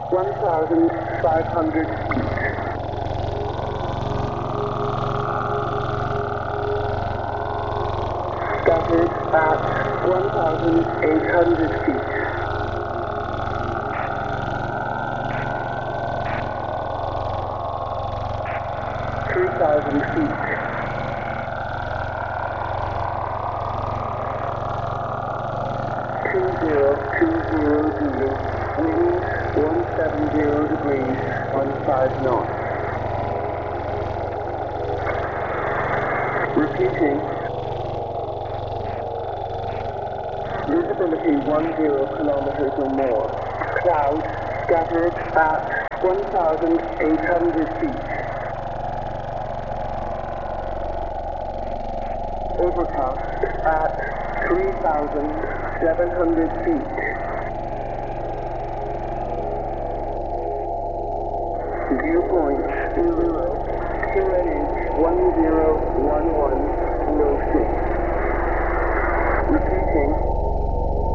1,500 feet. Scattered at 1,800 feet. 3,000 feet. 2020 Zulu, wind 170 degrees, 15 knots. Repeating. Visibility 10 kilometers or more. Clouds scattered at 1,800 feet. Overcast at 3,700 feet. Viewpoint 0, QNH 1011.